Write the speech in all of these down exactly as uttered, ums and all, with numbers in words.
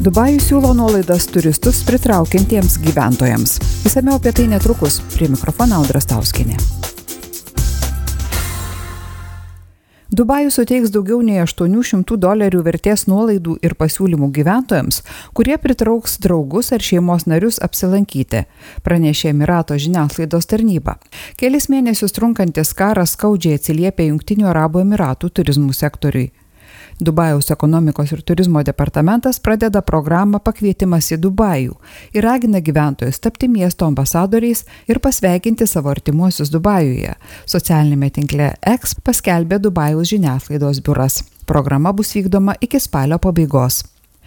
Dubajus siūlo nuolaidas turistus pritraukiantiems gyventojams. Išsamiau apie tai netrukus. Prie mikrofono Audra Stauskienė. Dubajus suteiks daugiau nei aštuonių šimtų dolerių vertės nuolaidų ir pasiūlymų gyventojams, kurie pritrauks draugus ar šeimos narius apsilankyti, pranešė Emirato žiniasklaidos tarnyba. Kelis mėnesius trunkantis karas skaudžiai atsiliepė Jungtinių Arabų Emiratų turizmų sektoriui. Dubajaus ekonomikos ir turizmo departamentas pradeda programą Pakvietimas į Dubajų ir ragina gyventojus tapti miesto ambasadoriais ir pasveikinti savo artimuosius Dubajuje. Socialinėme tinkle X paskelbė Dubajaus žiniasklaidos biuras. Programa bus vykdoma iki spalio pabaigos.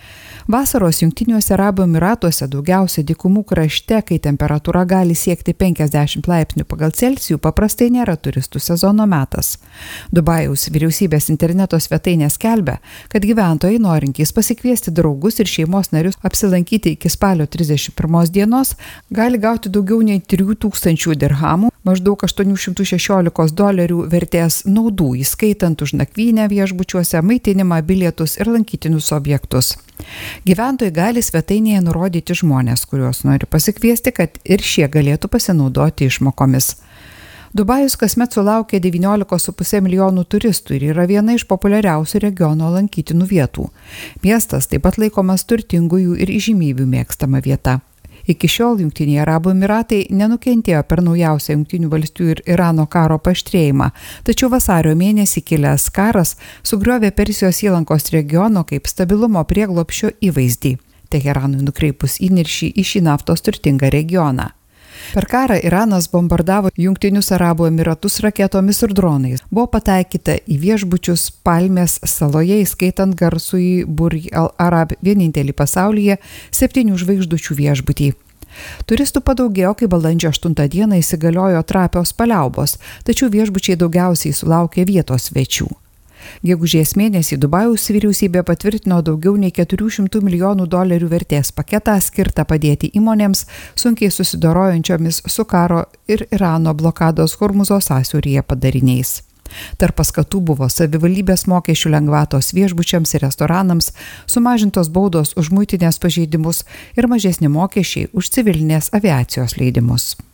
Vasaros Jungtiniuose Arabų Emiratuose daugiausia dykumų krašte, kai temperatūra gali siekti penkiasdešimt laipsnių pagal Celsijų, paprastai nėra turistų sezono metas. Dubajaus vyriausybės interneto svetainė skelbia, kad gyventojai norintys pasikviesti draugus ir šeimos narius apsilankyti iki spalio trisdešimt pirmos dienos gali gauti daugiau nei trijų tūkstančių dirhamų, maždaug aštuonių šimtų šešiolikos dolerių vertės naudų, įskaitant už nakvynę viešbučiuose, maitinimą, bilietus ir lankytinus objektus. Gyventojai gali svetainėje nurodyti žmonės, kuriuos nori pasikviesti, kad ir šie galėtų pasinaudoti išmokomis. Dubajus kasmet sulaukia devyniolika su puse milijonų turistų ir yra viena iš populiariausių regiono lankytinų vietų. Miestas taip pat laikomas turtingųjų ir įžymybių mėgstama vieta. Iki šiol Jungtiniai Arabų Emiratai nenukentėjo per naujausią Jungtinių valstijų ir Irano karo paaštrėjimą, tačiau vasario mėnesį kilęs karas sugriovė Persijos įlankos regiono kaip stabilumo prieglobsčio įvaizdį, Teheranui nukreipus įniršį į šį naftos turtingą regioną. Per karą Iranas bombardavo Jungtinius Arabų Emiratus raketomis ir dronais. Buvo pataikyta į viešbučius Palmės saloje, įskaitant garsųjį Burj Al Arab, vienintelį pasaulyje septynių žvaigždučių viešbutį. Turistų padaugėjo, kai balandžio aštuntą dieną įsigaliojo trapios paliaubos, tačiau viešbučiai daugiausiai sulaukė vietos svečių. Gegužės mėnesį Dubajaus vyriausybė patvirtino daugiau nei keturių šimtų milijonų dolerių vertės paketą skirtą padėti įmonėms sunkiai susidorojančiomis su karo ir Irano blokados Hormuzo sąsiauryje padariniais. Tarp paskatų buvo savivaldybės mokesčių lengvatos viešbučiams ir restoranams, sumažintos baudos už muitinės pažeidimus ir mažesni mokesčiai už civilinės aviacijos leidimus.